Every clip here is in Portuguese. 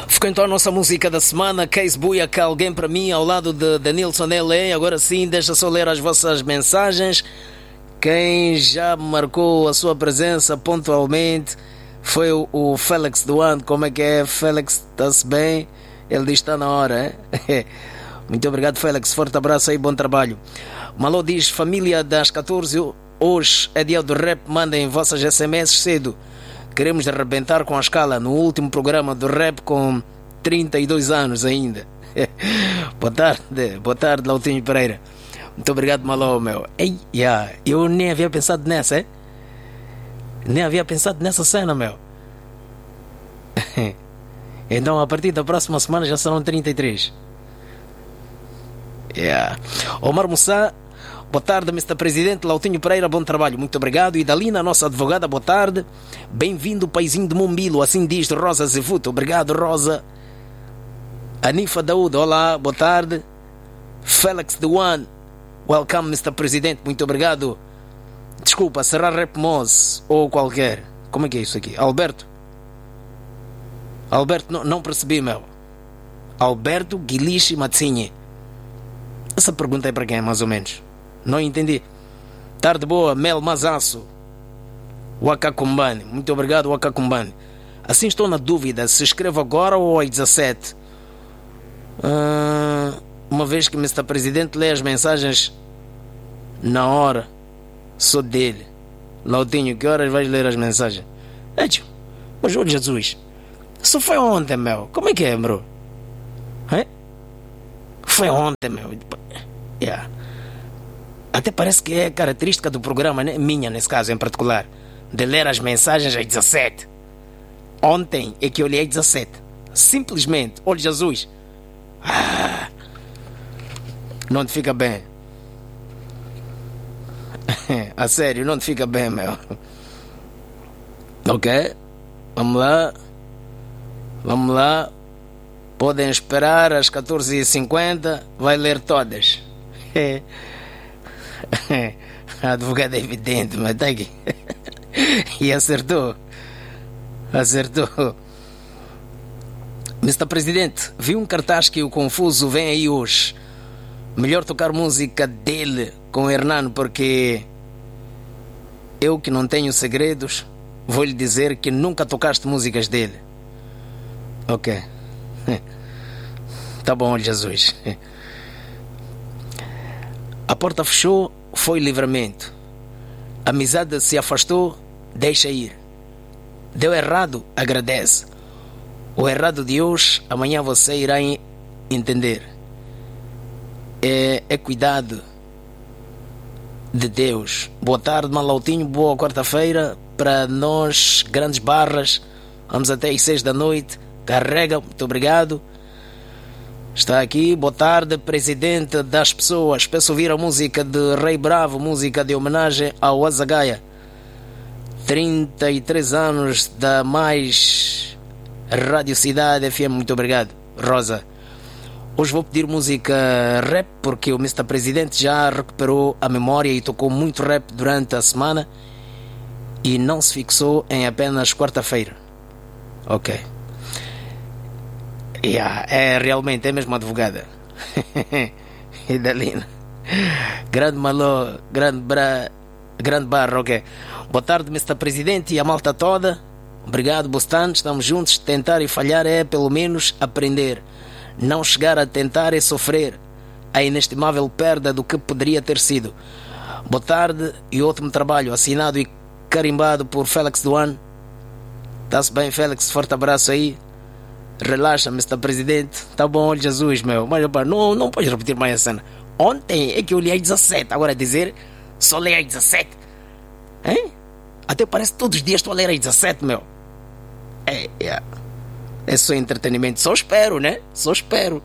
Ficou então a nossa música da semana, Case Buia, que alguém para mim, ao lado de Danilson L.A. Agora sim, deixa só ler as vossas mensagens. Quem já marcou a sua presença pontualmente foi o Félix Duan. Como é que é, Félix? Está-se bem? Ele diz que está na hora, hein? Muito obrigado, Félix. Forte abraço aí, bom trabalho. Malô diz, família das 14, hoje é dia do rap, mandem vossas SMS cedo. Queremos arrebentar com a escala no último programa do rap com 32 anos ainda. Boa tarde, Lautinho Pereira. Muito obrigado, Malô, meu. Ei, eu nem havia pensado nessa, hein? Nem havia pensado nessa cena, meu. Então, a partir da próxima semana já serão 33. Omar Moussa, boa tarde, Mr. Presidente. Lautinho Pereira, bom trabalho, muito obrigado. E Dalina, nossa advogada, boa tarde. Bem-vindo, paizinho de Mumbilo, assim diz Rosa Zefuto. Obrigado, Rosa. Anifa Daúde, olá, boa tarde. Félix The One, welcome, Mr. Presidente, muito obrigado. Desculpa, será Rap Moz ou qualquer? Como é que é isso aqui? Alberto, não percebi, meu. Alberto Guilishi Matsinhe. Essa pergunta é para quem, mais ou menos? Não entendi. Tarde boa, Mel Mazaço. Wakakumbani. Muito obrigado, Wakakumbani. Assim estou na dúvida se escrevo agora ou às 17. Uma vez que Mr. Presidente lê as mensagens na hora, sou dele. Lautinho, que horas vais ler as mensagens? Mas olha, Jesus, isso foi ontem, meu. Como é que é, bro? Foi ontem, meu. Até parece que é característica do programa, né? Minha, nesse caso em particular, de ler as mensagens às 17. Ontem é que eu li às 17. Simplesmente, olha, Jesus, não te fica bem. A sério, não te fica bem, meu. Ok, vamos lá. Podem esperar às 14h50. Vai ler todas. A advogada é evidente, mas está aqui. E acertou. Mr. Presidente, vi um cartaz que o Confuso vem aí hoje. Melhor tocar música dele com o Hernano, porque eu que não tenho segredos, vou lhe dizer que nunca tocaste músicas dele. Ok. Tá bom, Jesus. A porta fechou, foi livramento. A amizade se afastou, deixa ir. Deu errado, agradece. O errado de hoje, amanhã você irá entender. É cuidado de Deus. Boa tarde, Malautinho. Boa quarta-feira para nós, grandes barras. Vamos até às 6 da noite. Carrega, muito obrigado. Está aqui, boa tarde, presidente das pessoas. Peço ouvir a música de Rei Bravo, música de homenagem ao Azagaia. 33 anos da mais Rádio Cidade FM, muito obrigado, Rosa. Hoje vou pedir música rap, porque o Mr. Presidente já recuperou a memória e tocou muito rap durante a semana e não se fixou em apenas quarta-feira. Ok. Realmente é mesmo advogada. E Dalina, grande Malô, grande barra, ok. Boa tarde, Mr. Presidente e a malta toda. Obrigado, bastante, estamos juntos. Tentar e falhar é pelo menos aprender. Não chegar a tentar é sofrer a inestimável perda do que poderia ter sido. Boa tarde e ótimo trabalho, assinado e carimbado por Félix Duan. Está-se bem, Félix, forte abraço aí. Relaxa, Mr. Presidente. Tá bom, olha, Jesus, meu. Mas não pode repetir mais a cena. Ontem é que eu li às 17. Agora dizer só li às 17. Hein? Até parece que todos os dias estou a ler às 17, meu. É só entretenimento. Só espero, né? Só espero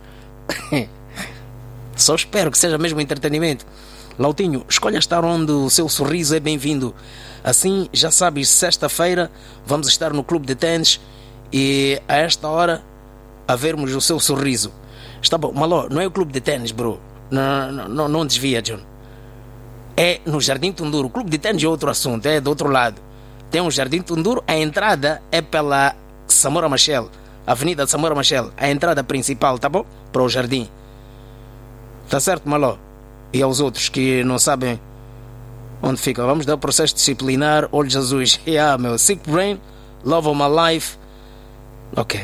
que seja mesmo entretenimento. Lautinho, escolha estar onde o seu sorriso é bem-vindo. Assim, já sabes, sexta-feira vamos estar no clube de ténis. E a esta hora a vermos o seu sorriso. Está bom, Maló, não é o clube de ténis, bro. Não desvia, John. É no Jardim Tunduro. O clube de ténis é outro assunto, é do outro lado. Tem um Jardim Tunduro, a entrada é pela Samora Machel. Avenida Samuel Machel, a entrada principal, tá bom? Para o jardim. Tá certo, Maló? E aos outros que não sabem onde fica, vamos dar o processo disciplinar, olhos azuis. Meu, Sick Brain, Love of My Life. Ok.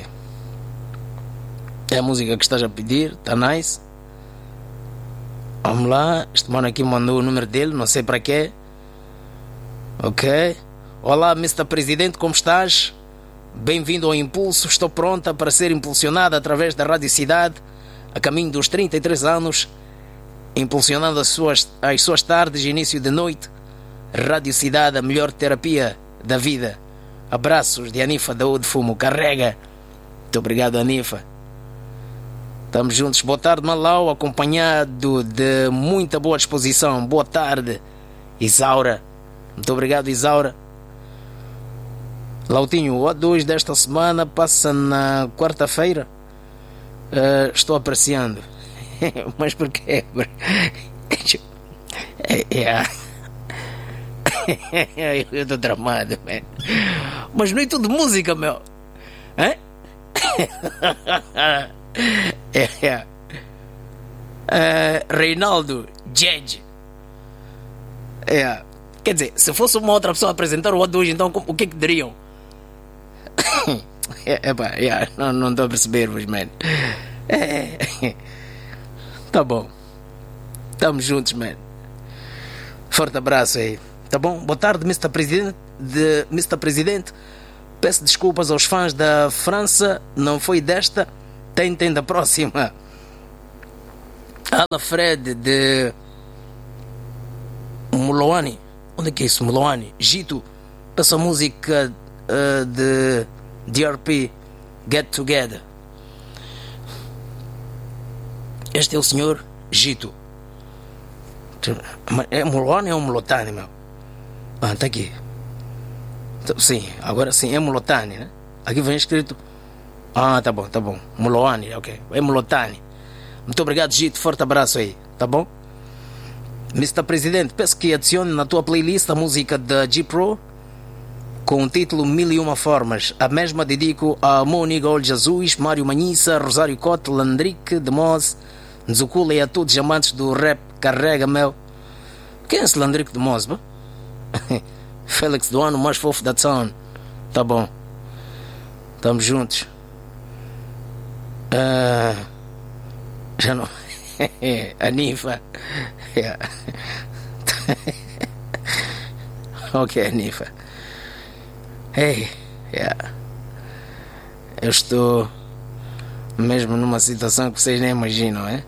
É a música que estás a pedir, tá nice. Vamos lá, este mano aqui mandou o número dele, não sei para quê. Ok. Olá, Mr. Presidente, como estás? Bem-vindo ao Impulso, estou pronta para ser impulsionada através da Rádio Cidade, a caminho dos 33 anos, impulsionando as suas tardes e início de noite. Rádio Cidade, a melhor terapia da vida. Abraços de Anifa Daúde Fumo, carrega. Muito obrigado, Anifa. Estamos juntos. Boa tarde, Malau, acompanhado de muita boa disposição. Boa tarde, Isaura. Muito obrigado, Isaura. Lautinho, o A2 desta semana passa na quarta-feira. Estou apreciando. Mas porquê? Eu estou tramado, man. Mas não é tudo música, meu. Hein? Reinaldo Jedge. Quer dizer, se fosse uma outra pessoa apresentar o A2, então o que diriam? Não estou a perceber-vos, man. Tá bom. Estamos juntos, man. Forte abraço aí. Tá bom? Boa tarde, Mr. Presidente. Peço desculpas aos fãs da França. Não foi desta. Tentem da próxima. Alfred de Muloani. Onde é que é isso? Muloani. Gito. Essa música de DRP Get Together. Este é o senhor Gito. É Muloani ou Mulotani, meu? Tá aqui. Sim, agora sim, é Mulotani, né? Aqui vem escrito. Tá bom. Muloani, ok. É Mulotani. Muito obrigado, Gito. Forte abraço aí, tá bom? Mr. Presidente, peço que adicione na tua playlist a música da G-Pro com o título 1001 Formas. A mesma dedico a Mônica Olhos Azuis, Mário Manhissa, Rosário Cote, Landrique, Demoz, Nzukula e a todos os amantes do rap. Carrega, meu. Quem é esse Landrique Demoz, bro? Félix do ano mais fofo da town. Tá bom. Estamos juntos. Já não. Anifa. Ok, Anifa. Eu estou mesmo numa situação que vocês nem imaginam, é?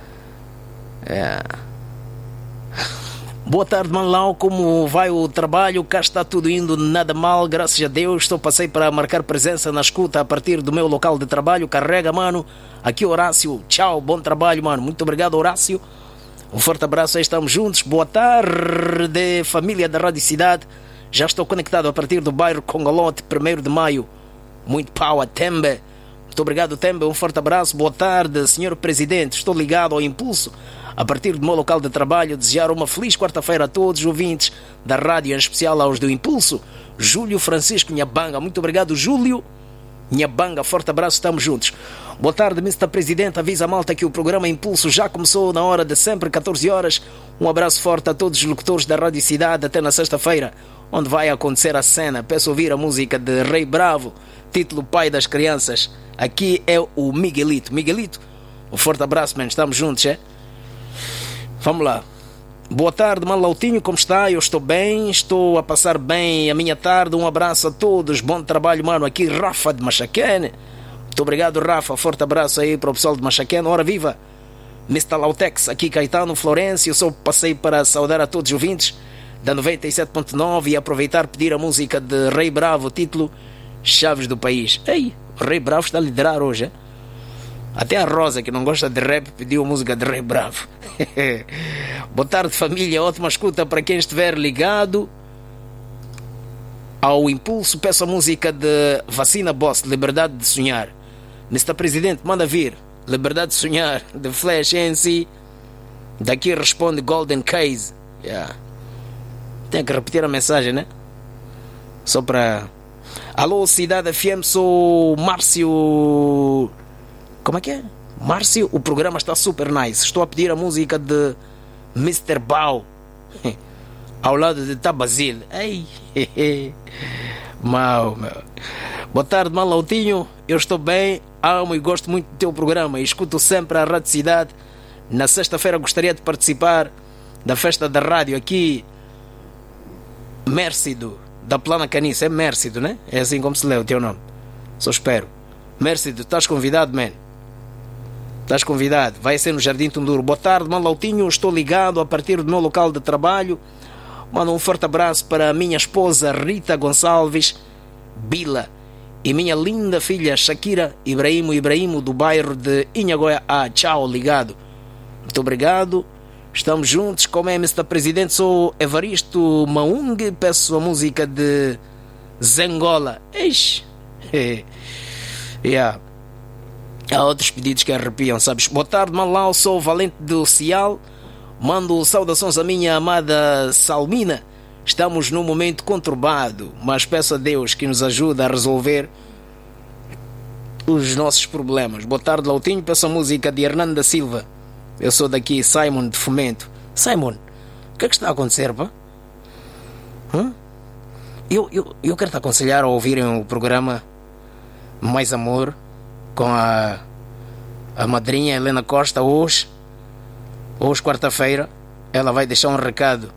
Boa tarde, Manlau, como vai o trabalho? Cá está tudo indo nada mal, graças a Deus. Passei para marcar presença na escuta a partir do meu local de trabalho. Carrega, mano. Aqui Horácio, tchau, bom trabalho, mano. Muito obrigado, Horácio. Um forte abraço, aí estamos juntos. Boa tarde, família da Rádio Cidade. Já estou conectado a partir do bairro Congolote, 1º de maio. Muito pau a Tembe. Muito obrigado, Tembe. Um forte abraço. Boa tarde, senhor Presidente. Estou ligado ao Impulso a partir do meu local de trabalho. Desejar uma feliz quarta-feira a todos os ouvintes da rádio, em especial aos do Impulso. Júlio Francisco Nhambanga. Muito obrigado, Júlio Nhambanga. Forte abraço, estamos juntos. Boa tarde, Mr. Presidente. Avisa a malta que o programa Impulso já começou na hora de sempre, 14 horas. Um abraço forte a todos os locutores da Rádio Cidade até na sexta-feira, onde vai acontecer a cena. Peço ouvir a música de Rei Bravo, título Pai das Crianças. Aqui é o Miguelito. Miguelito, um forte abraço, man. Estamos juntos, é? Vamos lá. Boa tarde, mano Lautinho, como está? Eu estou bem, estou a passar bem a minha tarde. Um abraço a todos, bom trabalho, mano. Aqui Rafa de Machaquene. Muito obrigado, Rafa. Forte abraço aí para o pessoal de Machaquene. Ora viva, Mr. Lautex. Aqui Caetano Florencio. Eu só passei para saudar a todos os ouvintes da 97.9 e aproveitar pedir a música de Rei Bravo, título Chaves do País. Ei, o Rei Bravo está a liderar hoje, é? Até a Rosa, que não gosta de rap, pediu a música de Rei Bravo. Boa tarde, família. Ótima escuta para quem estiver ligado ao Impulso. Peço a música de Vacina Boss, Liberdade de Sonhar. Mr. Presidente, manda vir Liberdade de Sonhar, de Flash NC. Daqui responde Golden Case. Tem que repetir a mensagem, né? Só para Alô, Cidade FM, sou Márcio. Como é que é? Márcio, o programa está super nice. Estou a pedir a música de Mr. Bao ao lado de Tabazil. Ei, mau, meu. Boa tarde, Malautinho. Eu estou bem, amo e gosto muito do teu programa. Escuto sempre a Rádio Cidade. Na sexta-feira gostaria de participar da festa da rádio aqui. Mércido, da Plana Caniça. É Mércido, né? É assim como se lê o teu nome. Só espero. Mércido, estás convidado, man. Estás convidado. Vai ser no Jardim Tunduro. Boa tarde, Malautinho. Estou ligado a partir do meu local de trabalho. Mando um forte abraço para a minha esposa Rita Gonçalves Bila e minha linda filha Shakira Ibrahimo do bairro de Inhagoia. Tchau, ligado. Muito obrigado. Estamos juntos. Como é, Mr. Presidente? Sou Evaristo Maung. Peço a música de Zengola. Eish. Yeah. Há outros pedidos que arrepiam, sabes? Boa tarde, Malau. Sou Valente do Cial. Mando saudações à minha amada Salmina. Estamos num momento conturbado, mas peço a Deus que nos ajude a resolver os nossos problemas. Boa tarde, Lautinho. Peço a música de Hernando da Silva. Eu sou daqui, Simon de Fomento. Simon, o que é que está a acontecer, pá? Eu quero te aconselhar a ouvirem o programa Mais Amor com a madrinha Helena Costa hoje, quarta-feira. Ela vai deixar um recado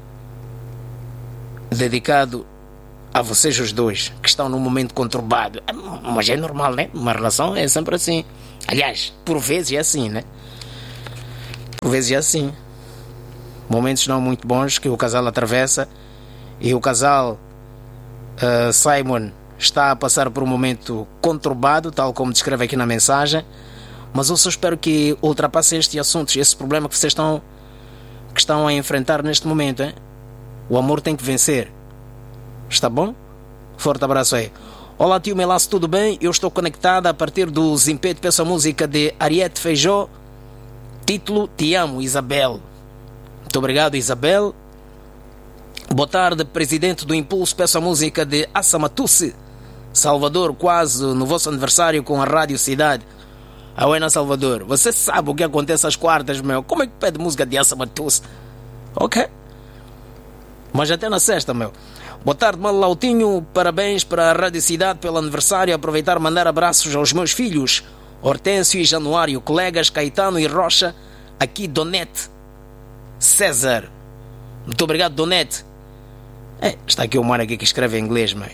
dedicado a vocês os dois que estão num momento conturbado. Mas é normal, né? Uma relação é sempre assim. Aliás, por vezes é assim, né? Por vezes é assim. Momentos não muito bons que o casal atravessa, e o casal Simon está a passar por um momento conturbado, tal como descreve aqui na mensagem. Mas eu só espero que ultrapassem estes assuntos, esse problema que vocês estão a enfrentar neste momento, hein? O amor tem que vencer. Está bom? Forte abraço aí. Olá, tio Melaço, tudo bem? Eu estou conectada a partir do Zimpeto. Peço a música de Ariete Feijó. Título: Te Amo, Isabel. Muito obrigado, Isabel. Boa tarde, presidente do Impulso. Peço a música de Assamatusse, Salvador, quase no vosso aniversário com a Rádio Cidade. Auena, Salvador, você sabe o que acontece às quartas, meu? Como é que pede música de Assamatusse? Ok. Mas até na sexta, meu. Boa tarde, Malautinho. Parabéns para a Rádio Cidade pelo aniversário. Aproveitar e mandar abraços aos meus filhos Hortêncio e Januário, colegas Caetano e Rocha, aqui Donete César. Muito obrigado, Donete. Está aqui o Mário aqui que escreve em inglês, mas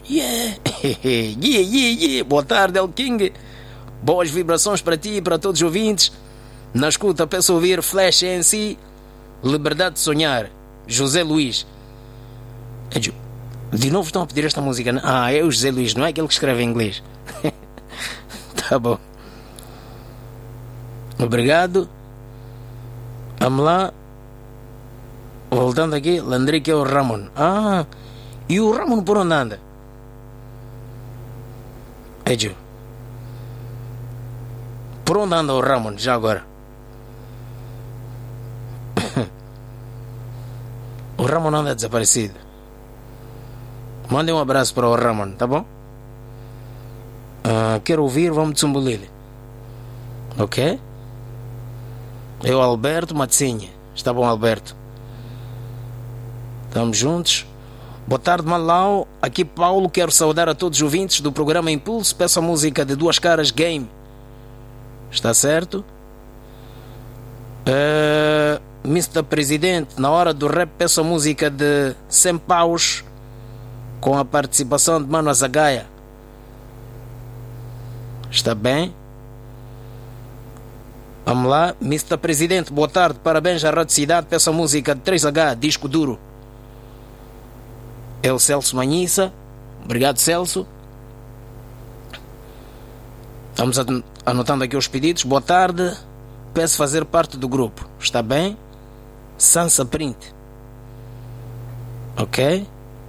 yeah. Boa tarde, El King. Boas vibrações para ti e para todos os ouvintes. Na escuta, peço ouvir Flash ANC, Liberdade de Sonhar, José Luís. De novo estão a pedir esta música, né? É o José Luís, não é aquele que escreve em inglês. Tá bom. Obrigado. Vamos lá. Voltando aqui, Landrique é o Ramon. E o Ramon por onde anda? Por onde anda o Ramon já agora? O Ramon anda desaparecido. Mandem um abraço para o Ramon, tá bom? Quero ouvir, vamos de Sumbolile. Ok? Eu, Alberto Matzinha. Está bom, Alberto? Estamos juntos. Boa tarde, Malau. Aqui Paulo. Quero saudar a todos os ouvintes do programa Impulso. Peço a música de Duas Caras Game. Está certo? Mr. Presidente, na hora do rap peço a música de 100 paus com a participação de Mano Azagaia. Está bem? Vamos lá. Mr. Presidente, boa tarde. Parabéns à Rádio Cidade. Peço a música de 3H, Disco Duro. É o Celso Manhissa. Obrigado, Celso. Estamos anotando aqui os pedidos. Boa tarde. Peço fazer parte do grupo. Está bem? Sansa Print. Ok.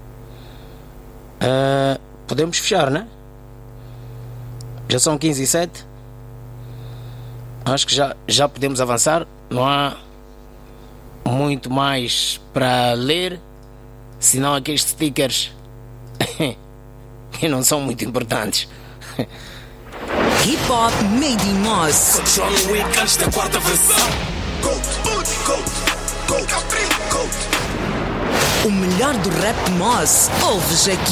Podemos fechar, né? Já são 15h07. Acho que já podemos avançar. Não há muito mais para ler. Senão aqueles stickers e não são muito importantes. Hip Hop Made in Moz. John Wick antes da quarta versão. O melhor do rap Moz ouves aqui.